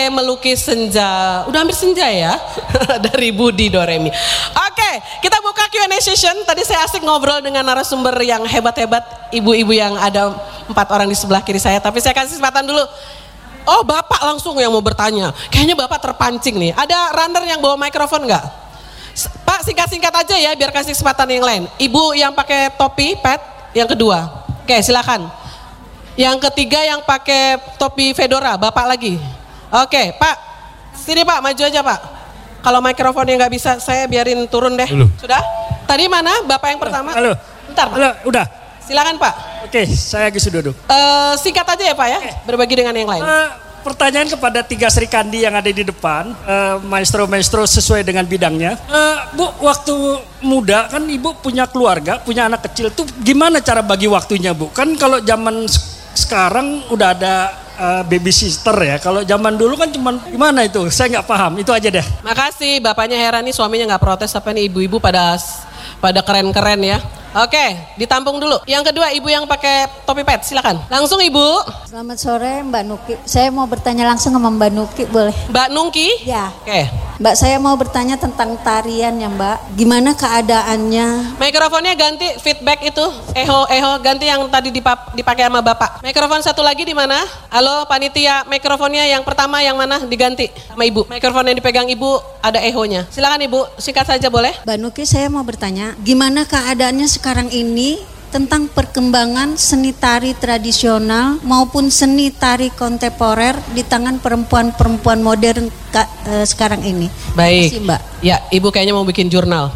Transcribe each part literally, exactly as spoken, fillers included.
melukis senja. Udah hampir senja ya. Dari Budi Doremi. Oke, kita buka Q and A session. Tadi saya asik ngobrol dengan narasumber yang hebat-hebat, ibu-ibu yang ada empat orang di sebelah kiri saya. Tapi saya kasih kesempatan dulu. Oh, Bapak langsung yang mau bertanya. Kayaknya Bapak terpancing nih. Ada runner yang bawa mikrofon nggak? Pak, singkat-singkat aja ya biar kasih kesempatan yang lain. Ibu yang pakai topi, pet, yang kedua. Oke, silakan. Yang ketiga yang pakai topi fedora, Bapak lagi. Oke, Pak, sini Pak, maju aja Pak. Kalau mikrofonnya nggak bisa, saya biarin turun deh. Halo. Sudah? Tadi mana Bapak yang pertama? Halo. Bentar Pak. Halo, udah. Silakan Pak. Oke, saya Agus Widodo. Uh, singkat aja ya Pak ya, berbagi dengan yang lain. Uh, pertanyaan kepada tiga Sri Kandi yang ada di depan, uh, maestro-maestro sesuai dengan bidangnya. Uh, Bu, waktu muda kan Ibu punya keluarga, punya anak kecil tuh gimana cara bagi waktunya Bu? Kan kalau zaman sekarang udah ada uh, babysitter ya. Kalau zaman dulu kan cuman gimana itu? Saya nggak paham. Itu aja deh. Makasih, bapaknya heran nih suaminya nggak protes apa nih ibu-ibu pada pada keren-keren ya. Oke, ditampung dulu. Yang kedua ibu yang pakai topi pet, silakan. Langsung ibu. Selamat sore Mbak Nuki. Saya mau bertanya langsung sama Mbak Nuki boleh? Mbak Nungki? Ya. Oke. Mbak saya mau bertanya tentang tarian ya Mbak. Gimana keadaannya? Mikrofonnya ganti feedback itu. Eho, eho ganti yang tadi dipap, dipakai sama Bapak. Mikrofon satu lagi di mana? Halo panitia, mikrofonnya yang pertama yang mana diganti sama Ibu. Mikrofon yang dipegang Ibu ada ehonya. Silakan Ibu, singkat saja boleh? Mbak Nuki saya mau bertanya, gimana keadaannya sekarang ini tentang perkembangan seni tari tradisional maupun seni tari kontemporer di tangan perempuan-perempuan modern ka, e, sekarang ini. Baik. Terima kasih, Mbak. Ya, Ibu kayaknya mau bikin jurnal.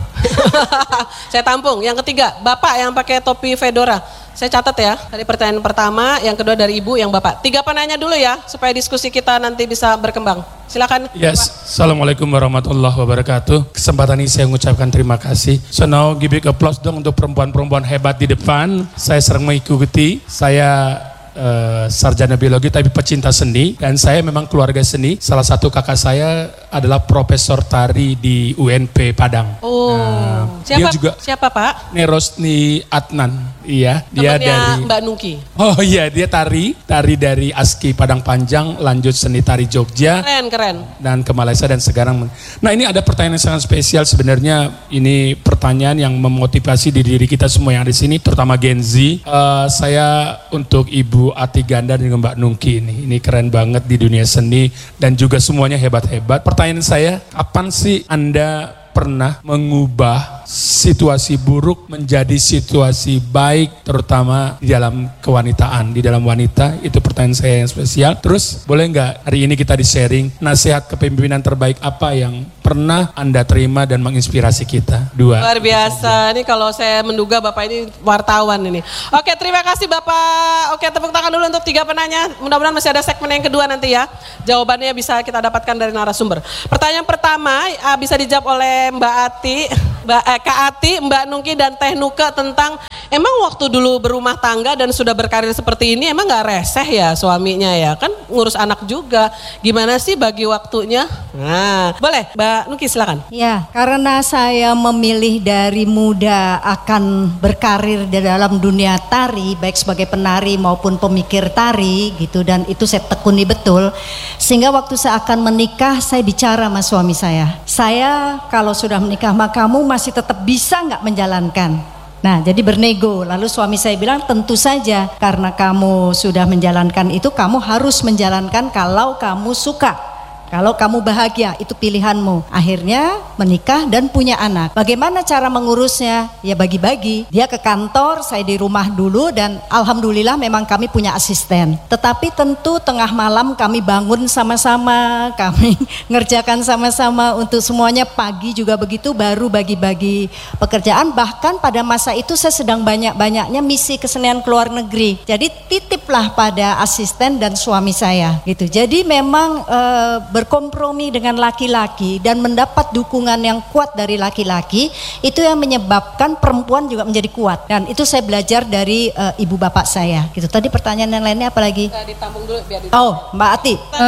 Saya tampung. Yang ketiga, Bapak yang pakai topi fedora. Saya catat ya. Dari pertanyaan pertama, yang kedua dari Ibu, yang Bapak. Tiga penanya dulu ya, supaya diskusi kita nanti bisa berkembang. Silakan. Yes, Assalamualaikum warahmatullahi wabarakatuh. Kesempatan ini saya mengucapkan terima kasih. So now give big applause dong untuk perempuan-perempuan hebat di depan. Saya sering mengikuti. Saya uh, sarjana biologi tapi pecinta seni dan saya memang keluarga seni. Salah satu kakak saya adalah profesor tari di U N P Padang. Oh, nah, siapa? Dia juga Siapa Pak? Nerosni Adnan. Iya, dia Temannya dari Mbak Nungki. Oh iya, dia tari, tari dari ASKI Padang Panjang, lanjut seni tari Jogja. Keren, keren. Dan ke Malaysia dan sekarang. Nah, ini ada pertanyaan yang sangat spesial sebenarnya. Ini pertanyaan yang memotivasi di diri kita semua yang ada di sini, terutama Gen Z. Uh, saya untuk Ibu Ati Ganda dan Mbak Nungki ini. Ini keren banget di dunia seni dan juga semuanya hebat-hebat. Pertanyaan saya, kapan sih Anda pernah mengubah situasi buruk menjadi situasi baik, terutama di dalam kewanitaan, di dalam wanita? Itu pertanyaan saya yang spesial. Terus boleh nggak hari ini kita di-sharing nasihat kepemimpinan terbaik apa yang pernah Anda terima dan menginspirasi kita? Dua. Luar biasa, ini kalau saya menduga Bapak ini wartawan ini. Oke, terima kasih Bapak. Oke, tepuk tangan dulu untuk tiga penanya. Mudah-mudahan masih ada segmen yang kedua nanti ya. Jawabannya bisa kita dapatkan dari narasumber. Pertanyaan pertama bisa dijawab oleh Mbak Ati, Mbak eh, Kak Ati, Mbak Nungki dan Teh Nuka tentang emang waktu dulu berumah tangga dan sudah berkarir seperti ini emang nggak reseh ya suaminya ya, kan ngurus anak juga. Gimana sih bagi waktunya? Nah, boleh Mbak Nungki silakan. Ya, karena saya memilih dari muda akan berkarir di dalam dunia tari, baik sebagai penari maupun pemikir tari gitu, dan itu saya tekuni betul. Sehingga waktu saya akan menikah, saya bicara sama suami saya. Saya kalau sudah menikah sama kamu masih tetap bisa nggak menjalankan? Nah, jadi bernego. Lalu suami saya bilang tentu saja karena kamu sudah menjalankan itu, kamu harus menjalankan kalau kamu suka. Kalau kamu bahagia, itu pilihanmu. Akhirnya menikah dan punya anak. Bagaimana cara mengurusnya? Ya bagi-bagi. Dia ke kantor, saya di rumah dulu, dan alhamdulillah memang kami punya asisten. Tetapi tentu tengah malam kami bangun sama-sama, kami ngerjakan sama-sama untuk semuanya. Pagi juga begitu, baru bagi-bagi pekerjaan. Bahkan pada masa itu saya sedang banyak-banyaknya misi kesenian ke luar negeri. Jadi titiplah pada asisten dan suami saya gitu. Jadi memang e, berkompromi dengan laki-laki dan mendapat dukungan yang kuat dari laki-laki, itu yang menyebabkan perempuan juga menjadi kuat. Dan itu saya belajar dari uh, ibu bapak saya gitu. Tadi pertanyaan yang lainnya apa lagi? Ditampung dulu biar ditampung. Oh, Mbak Ati. Uh,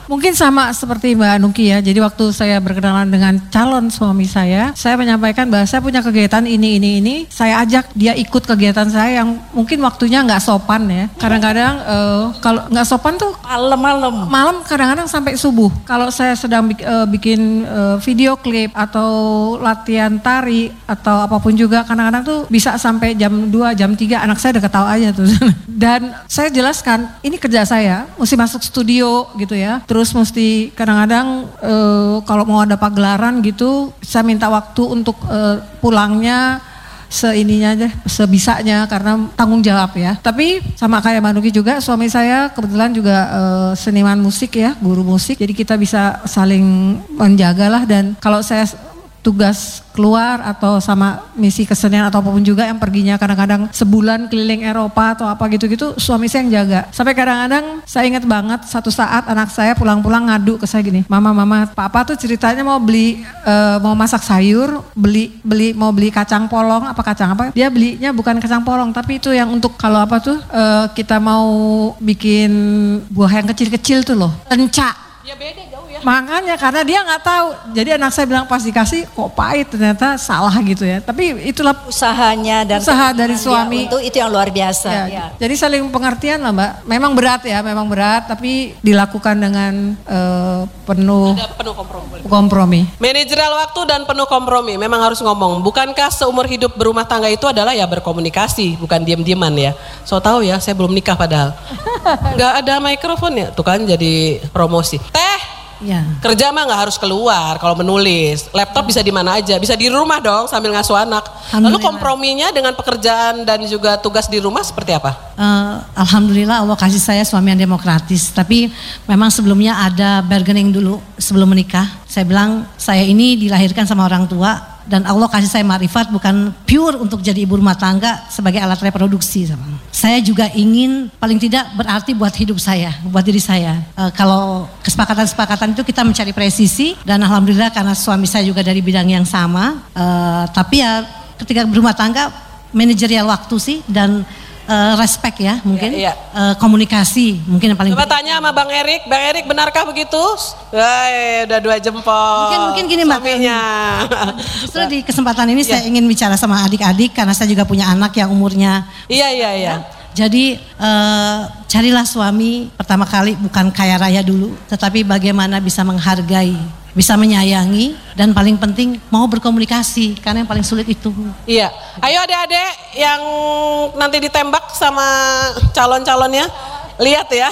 Mungkin sama seperti Mbak Nuki ya. Jadi waktu saya berkenalan dengan calon suami saya, saya menyampaikan bahwa saya punya kegiatan ini, ini, ini. Saya ajak dia ikut kegiatan saya yang mungkin waktunya nggak sopan ya. Kadang-kadang uh, kalau nggak sopan tuh Malam-malam. malam kadang-kadang sampai subuh. Kalau saya sedang bik- uh, bikin uh, video klip atau latihan tari atau apapun juga, kadang-kadang tuh bisa sampai jam dua, jam tiga anak saya udah ketawa aja tuh. Dan saya jelaskan, ini kerja saya, mesti masuk studio gitu ya. Terus mesti kadang-kadang e, kalau mau ada pagelaran gitu, saya minta waktu untuk e, pulangnya seininya aja, sebisanya karena tanggung jawab ya. Tapi sama kayak Mbak Nuki juga, suami saya kebetulan juga e, seniman musik ya, guru musik. Jadi kita bisa saling menjaga lah. Dan kalau saya tugas keluar atau sama misi kesenian atau apapun juga yang perginya kadang-kadang sebulan keliling Eropa atau apa gitu-gitu, suami saya yang jaga. Sampai kadang-kadang saya ingat banget satu saat anak saya pulang-pulang ngadu ke saya gini, mama mama papa tuh ceritanya mau beli uh, mau masak sayur, beli beli mau beli kacang polong apa kacang apa, dia belinya bukan kacang polong tapi itu yang untuk kalau apa tuh uh, kita mau bikin buah yang kecil-kecil tuh loh, lenca. Ya beda jauh ya. Makanya karena dia nggak tahu, jadi anak saya bilang pas dikasih kok pahit, ternyata salah gitu ya. Tapi itulah Usahanya dan usaha dari keinginan suami. dia untuk itu yang luar biasa. Ya, Ya. Jadi saling pengertian lah Mbak. Memang berat ya, memang berat, tapi dilakukan dengan eh, penuh Ada penuh kompromi. kompromi. Manajerial waktu dan penuh kompromi, memang harus ngomong. Bukankah seumur hidup berumah tangga itu adalah ya berkomunikasi, bukan diem-dieman ya. So tahu ya, saya belum nikah padahal. Nggak ada mikrofon ya, tuh kan jadi promosi. Teh, Ya. kerja mah nggak harus keluar kalau menulis. Laptop bisa di mana aja, bisa di rumah dong sambil ngasuh anak. Lalu Alhamdulillah. komprominya dengan pekerjaan dan juga tugas di rumah seperti apa? Eh, Alhamdulillah Allah kasih saya suami yang demokratis. Tapi memang sebelumnya ada bargaining dulu sebelum menikah. Saya bilang saya ini dilahirkan sama orang tua dan Allah kasih saya marifat bukan pure untuk jadi ibu rumah tangga sebagai alat reproduksi. Saya juga ingin paling tidak berarti buat hidup saya, buat diri saya. Eh, kalau kesepakatan-kesepakatan itu kita mencari presisi dan alhamdulillah karena suami saya juga dari bidang yang sama. Eh, tapi ya ketika berumah tangga manajerial waktu sih dan uh, respect ya mungkin, Iya, iya. Uh, komunikasi mungkin yang paling Coba penting. tanya sama Bang Erik, Bang Erik benarkah begitu? Wah, udah dua jempol. Mungkin mungkin gini Mbak. Suaminya. Justru di kesempatan ini Iya. saya ingin bicara sama adik-adik karena saya juga punya anak yang umurnya. Iya iya iya. Jadi uh, carilah suami pertama kali bukan kaya raya dulu, tetapi bagaimana bisa menghargai, bisa menyayangi, dan paling penting mau berkomunikasi karena yang paling sulit itu. Iya. Ayo adik-adik yang nanti ditembak sama calon-calonnya, lihat ya.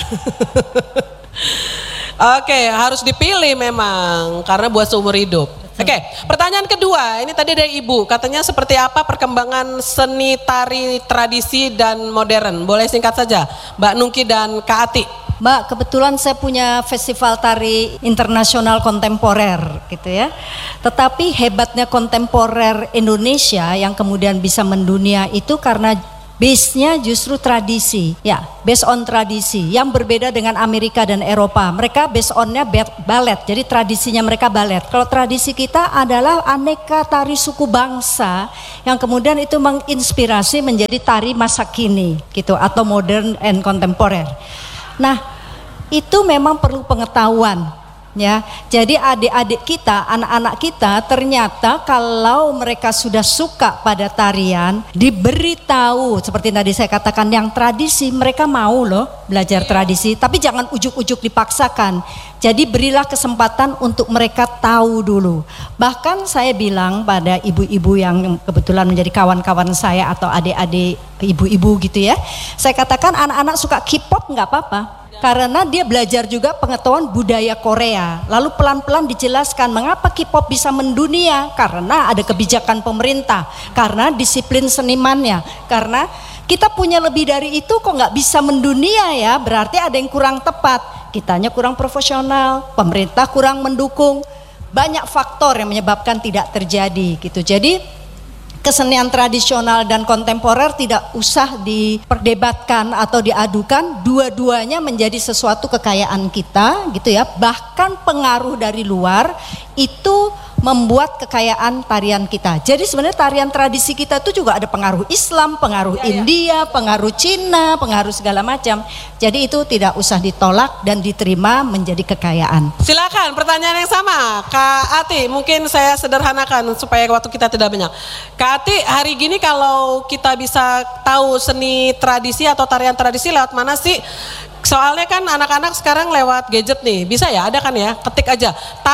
Oke, harus dipilih memang karena buat seumur hidup. Oke, pertanyaan kedua, ini tadi dari Ibu, katanya seperti apa perkembangan seni tari tradisi dan modern? Boleh singkat saja, Mbak Nungki dan Kak Ati. Mbak, kebetulan saya punya festival tari internasional kontemporer gitu ya. Tetapi hebatnya kontemporer Indonesia yang kemudian bisa mendunia itu karena base-nya justru tradisi, ya, based on tradisi yang berbeda dengan Amerika dan Eropa. Mereka based on-nya balet, jadi tradisinya mereka balet. Kalau tradisi kita adalah aneka tari suku bangsa yang kemudian itu menginspirasi menjadi tari masa kini gitu atau modern and kontemporer. Nah, itu memang perlu pengetahuan. Ya, jadi adik-adik kita, anak-anak kita ternyata kalau mereka sudah suka pada tarian, diberitahu seperti tadi saya katakan yang tradisi, mereka mau loh belajar tradisi, tapi jangan ujuk-ujuk dipaksakan. Jadi berilah kesempatan untuk mereka tahu dulu. Bahkan saya bilang pada ibu-ibu yang kebetulan menjadi kawan-kawan saya atau adik-adik ibu-ibu gitu ya, saya katakan anak-anak suka K-pop nggak apa-apa. Karena dia belajar juga pengetahuan budaya Korea. Lalu pelan-pelan dijelaskan mengapa K-pop bisa mendunia. Karena ada kebijakan pemerintah. Karena disiplin senimannya. Karena kita punya lebih dari itu kok nggak bisa mendunia ya. Berarti ada yang kurang tepat. Kitanya kurang profesional. Pemerintah kurang mendukung. Banyak faktor yang menyebabkan tidak terjadi gitu. Jadi kesenian tradisional dan kontemporer tidak usah diperdebatkan atau diadukan, dua-duanya menjadi sesuatu kekayaan kita gitu ya. Bahkan pengaruh dari luar itu membuat kekayaan tarian kita. Jadi sebenarnya tarian tradisi kita itu juga ada pengaruh Islam, pengaruh Ya, ya. India, pengaruh Cina, pengaruh segala macam. Jadi itu tidak usah ditolak dan diterima menjadi kekayaan. Silakan pertanyaan yang sama Kak Ati, mungkin saya sederhanakan supaya waktu kita tidak banyak. Kak Ati, hari gini kalau kita bisa tahu seni tradisi atau tarian tradisi lewat mana sih? Soalnya kan anak-anak sekarang lewat gadget nih, bisa ya, ada kan ya, ketik aja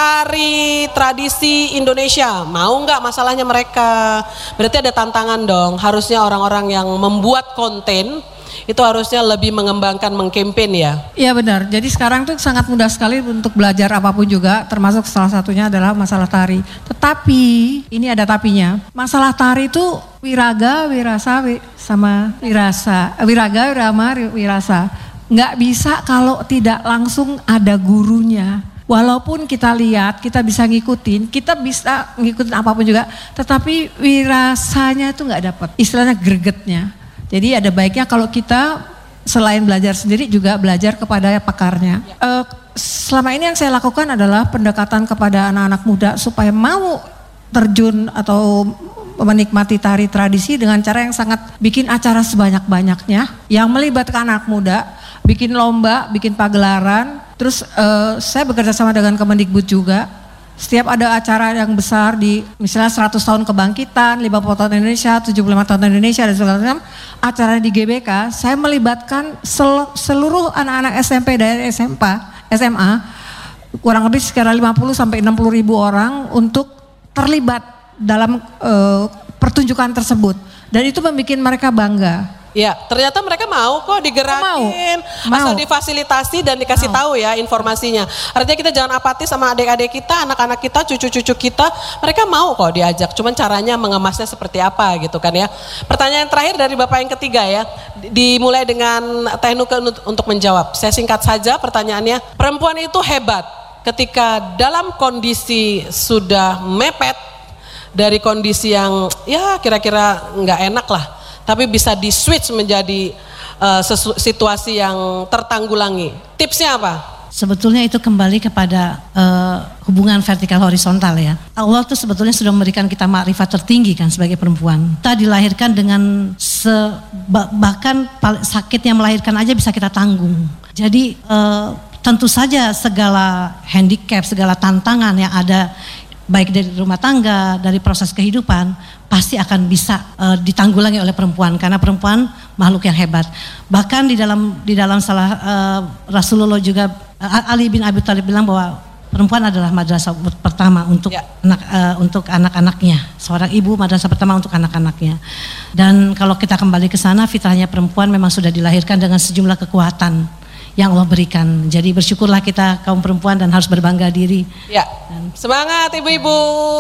tari tradisi Indonesia, mau nggak masalahnya mereka? Berarti ada tantangan dong, harusnya orang-orang yang membuat konten itu harusnya lebih mengembangkan, mengkampanye ya. Iya benar, jadi sekarang tuh sangat mudah sekali untuk belajar apapun juga, termasuk salah satunya adalah masalah tari. Tetapi, ini ada tapinya, masalah tari itu wiraga, wirasa, wi- sama wirasa, wiraga, wirama, wirasa. Nggak bisa kalau tidak langsung ada gurunya. Walaupun kita lihat, kita bisa ngikutin, kita bisa ngikutin apapun juga, tetapi wirasanya itu nggak dapat, istilahnya gregetnya. Jadi ada baiknya kalau kita selain belajar sendiri juga belajar kepada pakarnya. Eh, selama ini yang saya lakukan adalah pendekatan kepada anak-anak muda supaya mau terjun atau menikmati tari tradisi dengan cara yang sangat bikin acara sebanyak-banyaknya yang melibatkan anak muda, bikin lomba, bikin pagelaran. Terus eh, saya bekerja sama dengan Kemendikbud juga. Setiap ada acara yang besar di misalnya seratus tahun kebangkitan, lima puluh tahun Indonesia, tujuh puluh lima tahun Indonesia dan segala macam, acara di G B K, saya melibatkan sel- seluruh anak-anak S M P dari S M P, S M A, kurang lebih sekitar lima puluh sampai enam puluh ribu orang untuk terlibat dalam uh, pertunjukan tersebut. Dan itu membuat mereka bangga. Ya, ternyata mereka mau kok digerakin, Mau. asal Mau. difasilitasi dan dikasih Mau. tahu ya informasinya. Artinya kita jangan apatis sama adik-adik kita, anak-anak kita, cucu-cucu kita, mereka mau kok diajak. Cuman caranya mengemasnya seperti apa gitu kan ya. Pertanyaan terakhir dari Bapak yang ketiga ya, dimulai dengan Teh Nuke untuk menjawab. Saya singkat saja pertanyaannya, perempuan itu hebat ketika dalam kondisi sudah mepet, dari kondisi yang ya kira-kira nggak enak lah, tapi bisa di switch menjadi uh, sesu- situasi yang tertanggulangi. Tipsnya apa? Sebetulnya itu kembali kepada uh, hubungan vertikal horizontal ya. Allah tuh sebetulnya sudah memberikan kita makrifat tertinggi kan sebagai perempuan. Kita dilahirkan dengan se, bah- bahkan pal- sakit yang melahirkan aja bisa kita tanggung. Jadi uh, tentu saja segala handicap, segala tantangan yang ada baik dari rumah tangga, dari proses kehidupan pasti akan bisa uh, ditanggulangi oleh perempuan karena perempuan makhluk yang hebat. Bahkan di dalam di dalam salah uh, Rasulullah juga uh, Ali bin Abi Thalib bilang bahwa perempuan adalah madrasah pertama untuk Ya. anak uh, untuk anak-anaknya. Seorang ibu madrasah pertama untuk anak-anaknya. Dan kalau kita kembali ke sana, fitrahnya perempuan memang sudah dilahirkan dengan sejumlah kekuatan yang Allah berikan. Jadi bersyukurlah kita kaum perempuan dan harus berbangga diri. Ya, semangat ibu-ibu.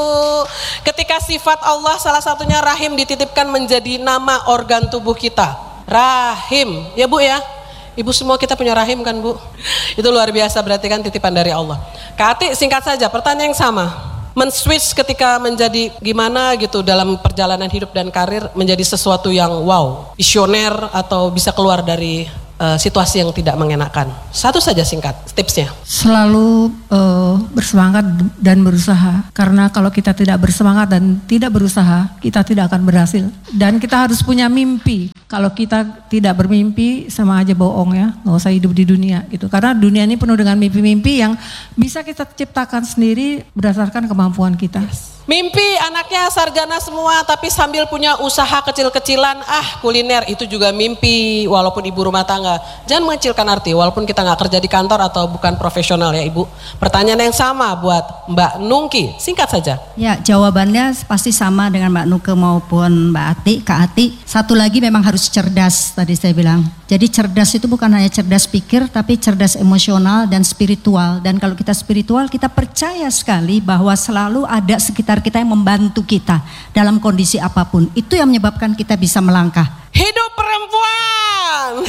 Ketika sifat Allah salah satunya rahim dititipkan menjadi nama organ tubuh kita. Rahim, ya Bu ya. Ibu semua kita punya rahim kan Bu. Itu luar biasa, berarti kan titipan dari Allah. Kak Ati, singkat saja pertanyaan yang sama. Men-switch ketika menjadi gimana gitu dalam perjalanan hidup dan karir menjadi sesuatu yang wow, visioner atau bisa keluar dari uh, situasi yang tidak mengenakan. Satu saja singkat tipsnya. Selalu eh, bersemangat dan berusaha, karena kalau kita tidak bersemangat dan tidak berusaha, kita tidak akan berhasil. Dan kita harus punya mimpi. Kalau kita tidak bermimpi, sama aja bohong ya, nggak usah hidup di dunia gitu. Karena dunia ini penuh dengan mimpi-mimpi yang bisa kita ciptakan sendiri berdasarkan kemampuan kita. Mimpi anaknya sarjana semua tapi sambil punya usaha kecil-kecilan, ah kuliner itu juga mimpi walaupun ibu rumah tangga. Jangan mengecilkan arti walaupun kita nggak kerja di kantor atau bukan profesional ya ibu. Pertanyaan yang sama buat Mbak Nungki, singkat saja. Ya, jawabannya pasti sama dengan Mbak Nuke maupun Mbak Ati, Kak Ati. Satu lagi memang harus cerdas tadi saya bilang. Jadi cerdas itu bukan hanya cerdas pikir tapi cerdas emosional dan spiritual. Dan kalau kita spiritual kita percaya sekali bahwa selalu ada sekitar kita yang membantu kita dalam kondisi apapun. Itu yang menyebabkan kita bisa melangkah. Hidup perempuan.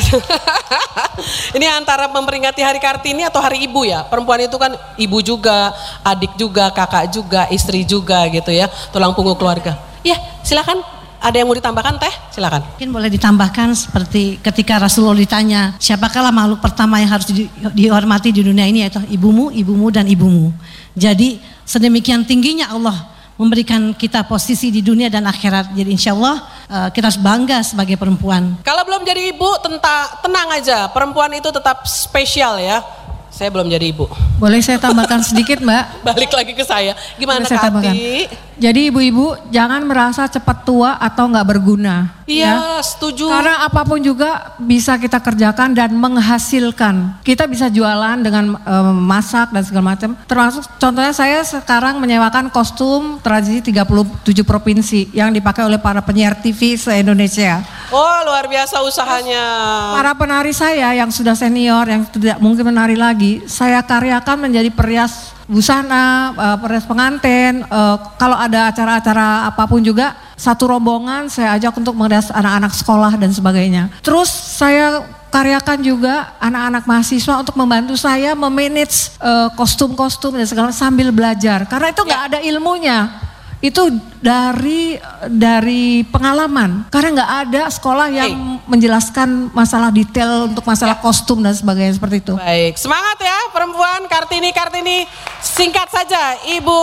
Ini antara memperingati Hari Kartini atau Hari Ibu ya. Perempuan itu kan ibu juga, adik juga, kakak juga, istri juga gitu ya. Tulang punggung keluarga. Ya silakan Ada yang mau ditambahkan Teh? Silakan. Mungkin boleh ditambahkan seperti ketika Rasulullah ditanya, siapakah makhluk pertama yang harus di, dihormati di dunia ini, yaitu ibumu, ibumu, dan ibumu. Jadi sedemikian tingginya Allah memberikan kita posisi di dunia dan akhirat. Jadi insya Allah uh, kita harus bangga sebagai perempuan. Kalau belum jadi ibu, tenta, tenang aja, perempuan itu tetap spesial ya. Saya belum jadi ibu. Boleh saya tambahkan sedikit Mbak? Balik lagi ke saya. Gimana Boleh saya tambahkan? Kati? Jadi ibu-ibu jangan merasa cepat tua atau nggak berguna. Iya, setuju. Karena apapun juga bisa kita kerjakan dan menghasilkan. Kita bisa jualan dengan um, masak dan segala macam. Termasuk contohnya saya sekarang menyewakan kostum tradisi tiga puluh tujuh provinsi yang dipakai oleh para penyiar T V se-Indonesia. Oh, luar biasa usahanya. Para penari saya yang sudah senior, yang tidak mungkin menari lagi, saya karyakan menjadi perias busana, uh, perias pengantin. Uh, kalau ada acara-acara apapun juga, satu rombongan saya ajak untuk merias anak-anak sekolah dan sebagainya. Terus saya karyakan juga anak-anak mahasiswa untuk membantu saya memanage uh, kostum-kostum dan segala sambil belajar. Karena itu nggak Ya. ada ilmunya. Itu dari dari pengalaman. Karena nggak ada sekolah yang menjelaskan masalah detail untuk masalah kostum dan sebagainya seperti itu. Baik, semangat ya perempuan. Kartini, Kartini, singkat saja Ibu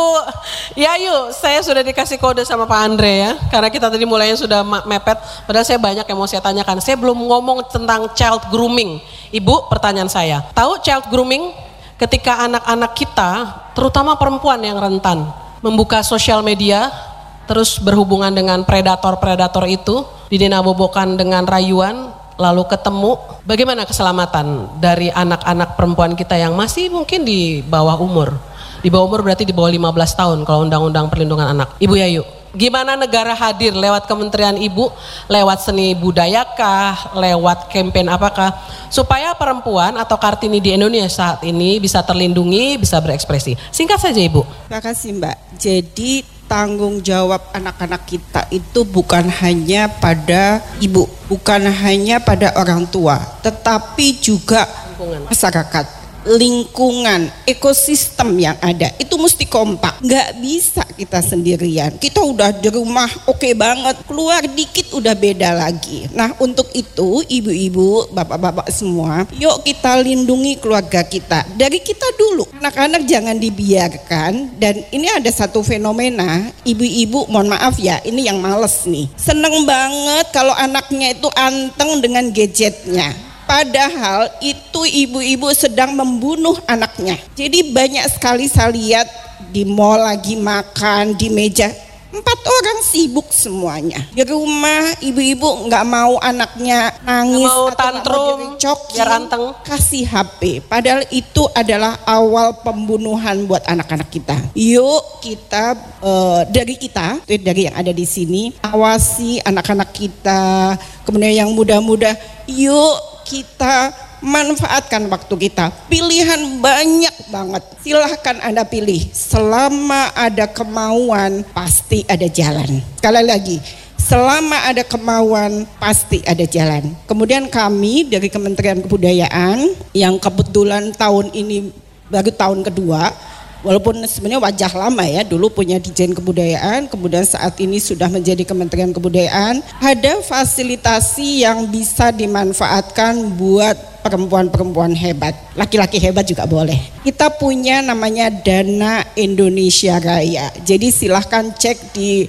Yayu. Saya sudah dikasih kode sama Pak Andre ya, karena kita tadi mulainya sudah mepet. Padahal saya banyak yang mau saya tanyakan. Saya belum ngomong tentang child grooming. Ibu, pertanyaan saya, tahu child grooming? Ketika anak-anak kita, terutama perempuan yang rentan, membuka sosial media, terus berhubungan dengan predator-predator itu, didinabobokan dengan rayuan, lalu ketemu, bagaimana keselamatan dari anak-anak perempuan kita yang masih mungkin di bawah umur? Di bawah umur berarti di bawah lima belas tahun kalau Undang-Undang Perlindungan Anak. Ibu Yayu, gimana negara hadir lewat Kementerian Ibu, lewat seni budayakah, lewat campaign apakah, supaya perempuan atau Kartini di Indonesia saat ini bisa terlindungi, bisa berekspresi. Singkat saja Ibu. Terima kasih Mbak. Jadi tanggung jawab anak-anak kita itu bukan hanya pada ibu, bukan hanya pada orang tua, tetapi juga Lingkungan. masyarakat, lingkungan, ekosistem yang ada itu mesti kompak. Nggak bisa kita sendirian. Kita udah di rumah oke banget, keluar dikit udah beda lagi. Nah untuk itu ibu-ibu, bapak-bapak semua, yuk kita lindungi keluarga kita dari kita dulu. Anak-anak jangan dibiarkan. Dan ini ada satu fenomena, ibu-ibu mohon maaf ya, ini yang males nih, seneng banget kalau anaknya itu anteng dengan gadgetnya. Padahal itu ibu-ibu sedang membunuh anaknya. Jadi banyak sekali saya lihat di mall lagi makan di meja, empat orang sibuk semuanya. Di rumah ibu-ibu nggak mau anaknya nangis, Nggak mau atau nggak tantrum, direcokin, biar anteng. kasih H P. Padahal itu adalah awal pembunuhan buat anak-anak kita. Yuk kita uh, dari kita, dari yang ada di sini, awasi anak-anak kita. Kemudian yang muda-muda, yuk kita manfaatkan waktu kita. Pilihan banyak banget. Silahkan Anda pilih. Selama ada kemauan, pasti ada jalan. Sekali lagi, selama ada kemauan, pasti ada jalan. Kemudian kami dari Kementerian Kebudayaan, yang kebetulan tahun ini baru tahun kedua, walaupun sebenarnya wajah lama ya, dulu punya Dijen Kebudayaan, kemudian saat ini sudah menjadi Kementerian Kebudayaan, ada fasilitasi yang bisa dimanfaatkan buat perempuan-perempuan hebat, laki-laki hebat juga boleh. Kita punya namanya Dana Indonesia Raya, jadi silahkan cek di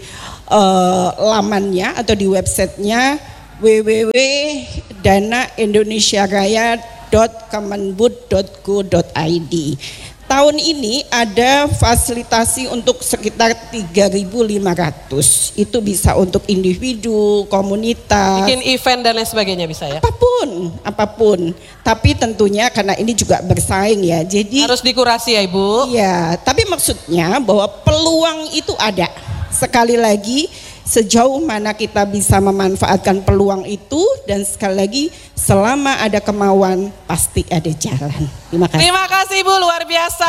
uh, lamannya atau di websitenya w w w titik dana indonesia raya titik kemenbud titik go titik i d. Tahun ini ada fasilitasi untuk sekitar tiga ribu lima ratus. Itu bisa untuk individu, komunitas, Bikin event dan lain sebagainya bisa ya? apapun, apapun. Tapi tentunya karena ini juga bersaing ya. Jadi Harus dikurasi ya Ibu? iya, tapi maksudnya bahwa peluang itu ada. Sekali lagi, sejauh mana kita bisa memanfaatkan peluang itu, dan sekali lagi selama ada kemauan pasti ada jalan. Terima kasih. Terima kasih Ibu, luar biasa.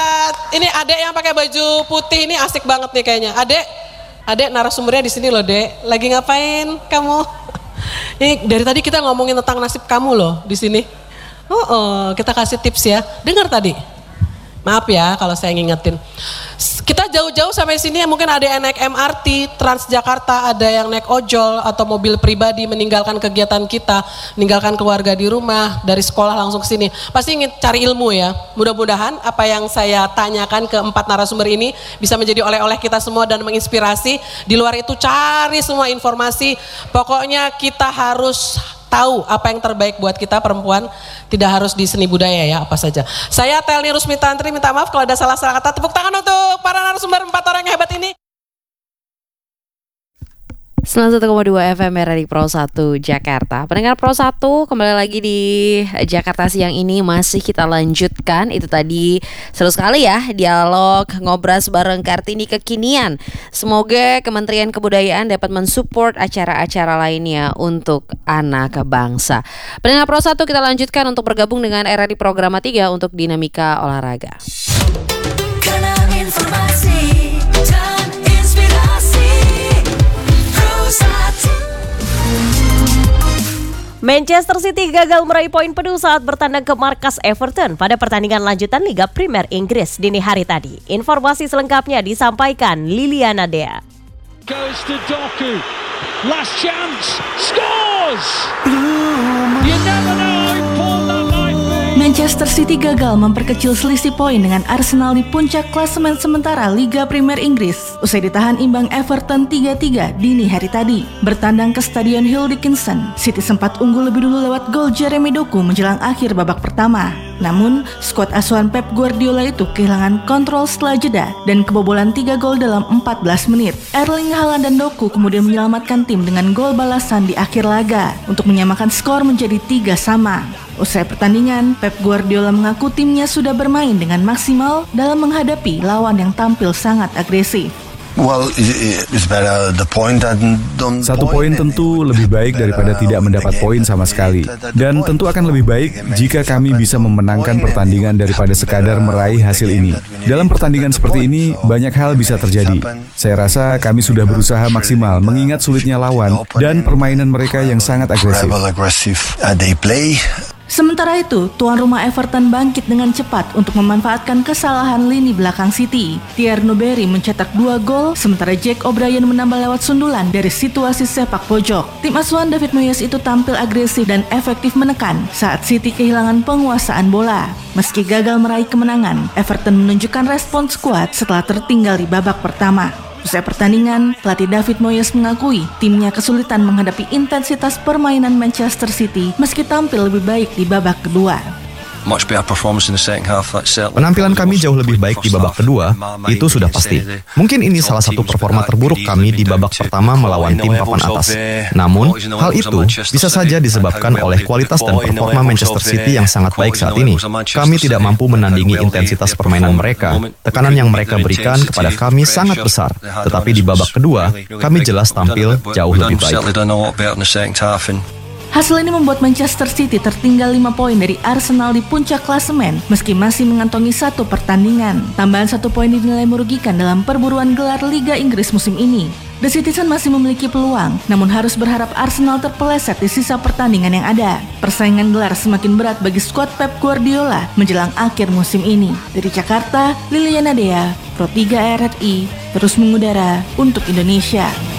Ini adek yang pakai baju putih ini asik banget nih kayaknya. Adek, adek narasumbernya di sini loh Dek. Lagi ngapain kamu? Ini dari tadi kita ngomongin tentang nasib kamu loh di sini. Oh, oh kita kasih tips ya. Dengar tadi. Maaf ya kalau saya ngingetin. Kita jauh-jauh sampai sini mungkin ada yang naik M R T, Transjakarta, ada yang naik ojol atau mobil pribadi meninggalkan kegiatan kita, meninggalkan keluarga di rumah, dari sekolah langsung ke sini. Pasti ingin cari ilmu ya. Mudah-mudahan apa yang saya tanyakan ke empat narasumber ini bisa menjadi oleh-oleh kita semua dan menginspirasi. Di luar itu cari semua informasi. Pokoknya kita harus tahu apa yang terbaik buat kita perempuan, tidak harus di seni budaya ya, apa saja. Saya Telni Rusmitantri minta maaf kalau ada salah-salah kata. Tepuk tangan untuk para narasumber empat orang yang hebat ini. sembilan puluh satu koma dua F M R R I Pro satu Jakarta. Pendengar Pro satu, kembali lagi di Jakarta siang ini masih kita lanjutkan. Itu tadi seru sekali ya dialog ngobras bareng Kartini Kekinian. Semoga Kementerian Kebudayaan dapat mensupport acara-acara lainnya untuk anak bangsa. Pendengar Pro satu, kita lanjutkan untuk bergabung dengan R R I Programa tiga untuk Dinamika Olahraga. Kanal informasi dan inspirasi. Manchester City gagal meraih poin penuh saat bertandang ke markas Everton pada pertandingan lanjutan Liga Premier Inggris dini hari tadi. Informasi selengkapnya disampaikan Liliana Dea. Goes to Doku. Last chance. Scores! You never know. Paul, that might be. Manchester City gagal memperkecil selisih poin dengan Arsenal di puncak klasemen sementara Liga Premier Inggris usai ditahan imbang Everton tiga tiga dini hari tadi. Bertandang ke Stadion Hill Dickinson, City sempat unggul lebih dulu lewat gol Jeremy Doku menjelang akhir babak pertama. Namun, skuad asuhan Pep Guardiola itu kehilangan kontrol setelah jeda dan kebobolan tiga gol dalam empat belas menit. Erling Haaland dan Doku kemudian menyelamatkan tim dengan gol balasan di akhir laga untuk menyamakan skor menjadi tiga sama. Usai pertandingan, Pep Guardiola mengaku timnya sudah bermain dengan maksimal dalam menghadapi lawan yang tampil sangat agresif. Well, it's better the point than don't Satu poin tentu lebih baik daripada tidak mendapat poin sama sekali. Dan tentu akan lebih baik jika kami bisa memenangkan pertandingan daripada sekadar meraih hasil ini. Dalam pertandingan seperti ini, banyak hal bisa terjadi. Saya rasa kami sudah berusaha maksimal mengingat sulitnya lawan dan permainan mereka yang sangat agresif. Sementara itu, tuan rumah Everton bangkit dengan cepat untuk memanfaatkan kesalahan lini belakang City. Tierno Berry mencetak dua gol, sementara Jack O'Brien menambah lewat sundulan dari situasi sepak pojok. Tim asuhan David Moyes itu tampil agresif dan efektif menekan saat City kehilangan penguasaan bola. Meski gagal meraih kemenangan, Everton menunjukkan respons kuat setelah tertinggal di babak pertama. Usai pertandingan, pelatih David Moyes mengakui timnya kesulitan menghadapi intensitas permainan Manchester City meski tampil lebih baik di babak kedua. Penampilan kami jauh lebih baik di babak kedua, itu sudah pasti. Mungkin ini salah satu performa terburuk kami di babak pertama melawan tim papan atas. Namun, hal itu bisa saja disebabkan oleh kualitas dan performa Manchester City yang sangat baik saat ini. Kami tidak mampu menandingi intensitas permainan mereka. Tekanan yang mereka berikan kepada kami sangat besar. Tetapi di babak kedua, kami jelas tampil jauh lebih baik. Hasil ini membuat Manchester City tertinggal lima poin dari Arsenal di puncak klasemen meski masih mengantongi satu pertandingan. Tambahan satu poin dinilai merugikan dalam perburuan gelar Liga Inggris musim ini. The Citizen masih memiliki peluang, namun harus berharap Arsenal terpeleset di sisa pertandingan yang ada. Persaingan gelar semakin berat bagi skuad Pep Guardiola menjelang akhir musim ini. Dari Jakarta, Liliana Dea, Pro tiga R R I, terus mengudara untuk Indonesia.